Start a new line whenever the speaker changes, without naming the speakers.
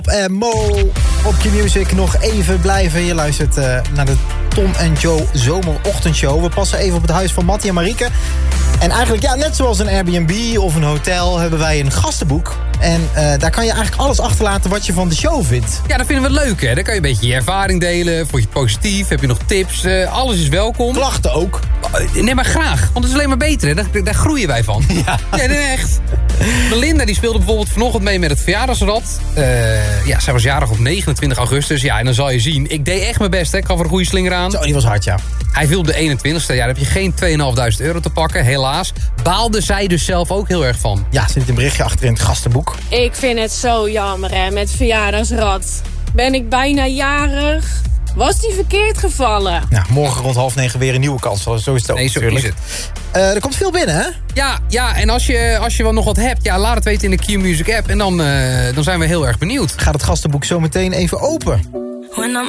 Mo op Q-Music. Nog even blijven. Je luistert naar de Tom en Joe zomerochtendshow. We passen even op het huis van Mattie en Marieke. En eigenlijk, ja, net zoals een Airbnb of een hotel hebben wij een gastenboek. En daar kan je eigenlijk alles achterlaten wat je van de show vindt.
Ja, dat vinden we leuk, hè. Dan kan je een beetje je ervaring delen. Vond je het positief? Heb je nog tips? Alles is welkom.
Klachten ook.
Nee, maar graag. Want het is alleen maar beter, hè. Daar groeien wij van.
Ja,
nee, echt. Belinda die speelde bijvoorbeeld vanochtend mee met het verjaardagsrad. Zij was jarig op 29 augustus. Ja, en dan zal je zien. Ik deed echt mijn best, hè. Ik gaf er een goede slinger aan.
Zo, die was hard, ja.
Hij viel op de 21ste. Ja, dan heb je geen 2.500 euro te pakken, helaas. Baalde zij dus zelf ook heel erg van.
Ja, zit een berichtje achter in het gastenboek.
Ik vind het zo jammer, hè, met verjaardagsrad. Ben ik bijna jarig? Was die verkeerd gevallen?
Nou, morgen rond 8:30 weer een nieuwe kans. Zo is het ook,
nee, zo
natuurlijk.
is het.
Er komt veel binnen, hè?
Ja, en als je wel nog wat hebt, ja, laat het weten in de Q-Music app. En dan zijn we heel erg benieuwd.
Gaat het gastenboek zo meteen even open.